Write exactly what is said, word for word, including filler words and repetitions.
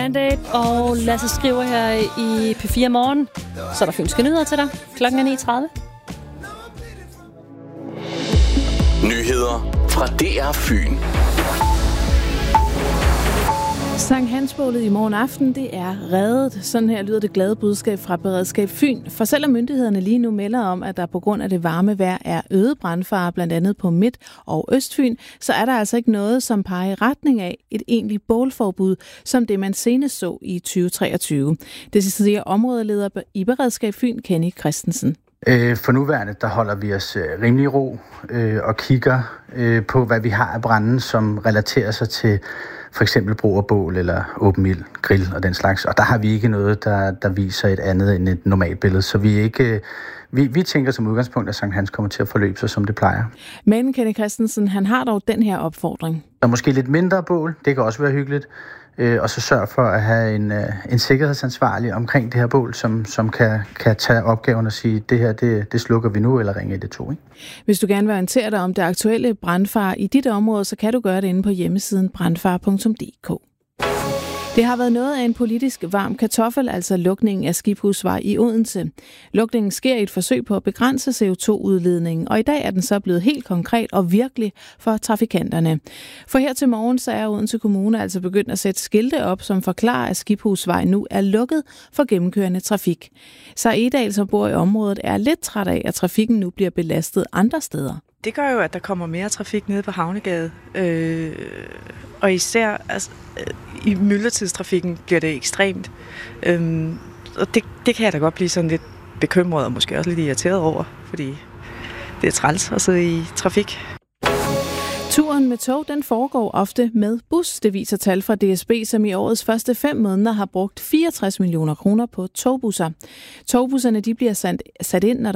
Band-Aid og Lasse skriver her i P fire Morgen. Så er der fynske nyheder til dig. Klokken er ni tredive. Nyheder fra D R Fyn. Sankt Hansbålet i morgen aften, det er reddet. Sådan her lyder det glade budskab fra Beredskab Fyn. For selvom myndighederne lige nu melder om, at der på grund af det varme vejr er øget brandfare, blandt andet på Midt- og Østfyn, så er der altså ikke noget, som peger i retning af et egentligt bålforbud, som det man senest så i tyve treogtyve. Det siger områdeleder i Beredskab Fyn, Kenny Christensen. For nuværende, der holder vi os rimelig ro og kigger på, hvad vi har af branden, som relaterer sig til for eksempel brug af bål eller åben ild, grill og den slags. Og der har vi ikke noget, der, der viser et andet end et normalt billede. Så vi ikke... Vi, vi tænker som udgangspunkt, at Sankt Hans kommer til at forløbe sig, som det plejer. Men Kenny Christensen, han har dog den her opfordring. Der er måske lidt mindre bål, det kan også være hyggeligt. Øh, og så sørg for at have en, øh, en sikkerhedsansvarlig omkring det her bål, som, som kan, kan tage opgaven og sige, det her, det, det slukker vi nu, eller ringe et et to. Ikke? Hvis du gerne vil orientere dig om det aktuelle brandfare i dit område, så kan du gøre det inde på hjemmesiden brandfare punktum d k. Det har været noget af en politisk varm kartoffel, altså lukningen af Skiphusvej i Odense. Lukningen sker i et forsøg på at begrænse C O to udledningen, og i dag er den så blevet helt konkret og virkelig for trafikanterne. For her til morgen så er Odense Kommune altså begyndt at sætte skilte op, som forklarer, at Skiphusvej nu er lukket for gennemkørende trafik. Så Edal, som bor i området, er lidt træt af, at trafikken nu bliver belastet andre steder. Det gør jo, at der kommer mere trafik nede på Havnegade, øh, og især altså, i myldretidstrafikken bliver det ekstremt. Øh, og det, det kan jeg da godt blive sådan lidt bekymret og måske også lidt irriteret over, fordi det er træls at sidde i trafik. Turen med tog, den foregår ofte med bus. Det viser tal fra D S B, som i årets første fem måneder har brugt fireogtres millioner kroner på togbusser. Togbusserne de bliver sat ind, når der